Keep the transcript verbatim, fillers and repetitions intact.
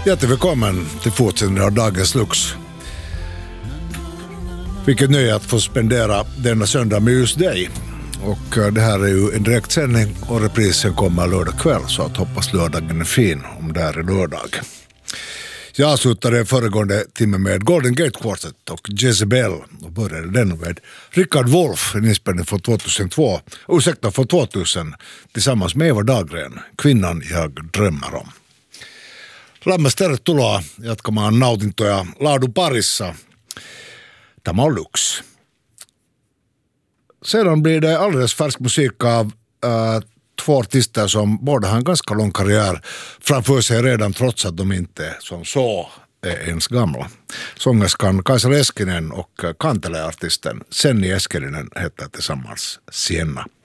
Jättevälkommen till fortsättningen av Dagens Lux. Vilket nöje att få spendera denna söndag med just dig. Och det här är ju en direktsändning och reprisen kommer lördag kväll, så att hoppas lördagen är fin om det är lördag. Jag avslutade föregående timme med Golden Gate Quartet och Jezebel och började den med Richard Wolff, en inspelning från tvåtusentvå, ursäkta från tvåtusen, tillsammans med Eva Dahlgren, Kvinnan jag drömmer om. Lämmäs tervetuloa jatkamaan nautintoja laadun parissa. Tämä on Lux. Sedan blir det alldeles färsk musik av äh, två artister som båda har en ganska lång karriär framför sig redan, trots att de inte som så är ens gamla. Sångerskan Kaisa Eskinen och Kantele-artisten Senni Eskelinen heter tillsammans Sienna.